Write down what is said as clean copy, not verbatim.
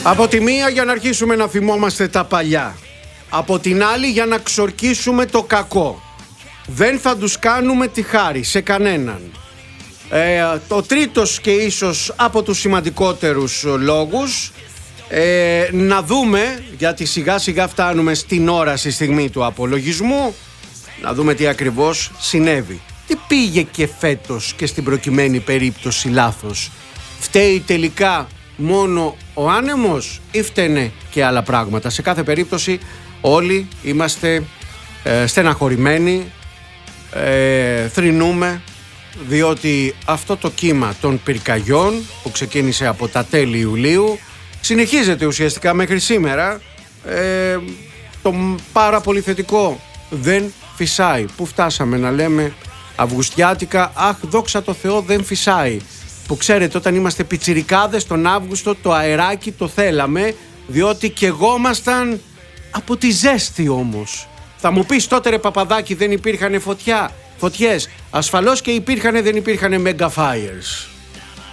Από τη μία για να αρχίσουμε να θυμόμαστε τα παλιά. Από την άλλη για να ξορκίσουμε το κακό. Δεν θα τους κάνουμε τη χάρη σε κανέναν. Το τρίτος και ίσως από τους σημαντικότερους λόγους, να δούμε, γιατί σιγά σιγά φτάνουμε στην ώρα, στη στιγμή του απολογισμού, να δούμε τι ακριβώς συνέβη. Τι πήγε και φέτος και στην προκειμένη περίπτωση λάθος? Φταίει τελικά μόνο ο άνεμος ή φταίνε και άλλα πράγματα? Σε κάθε περίπτωση όλοι είμαστε στεναχωρημένοι, θρηνούμε, διότι αυτό το κύμα των πυρκαγιών που ξεκίνησε από τα τέλη Ιουλίου συνεχίζεται ουσιαστικά μέχρι σήμερα. Το πάρα πολύ θετικό, δεν φυσάει. Πού φτάσαμε να λέμε αυγουστιάτικα, αχ δόξα τω Θεώ δεν φυσάει. Που ξέρετε, όταν είμαστε πιτσιρικάδες τον Αύγουστο το αεράκι το θέλαμε, διότι καιγόμασταν από τη ζέστη όμως. Θα μου πεις τότε ρε Παπαδάκη, δεν υπήρχαν φωτιές? Ασφαλώς και υπήρχαν, δεν υπήρχαν mega fires.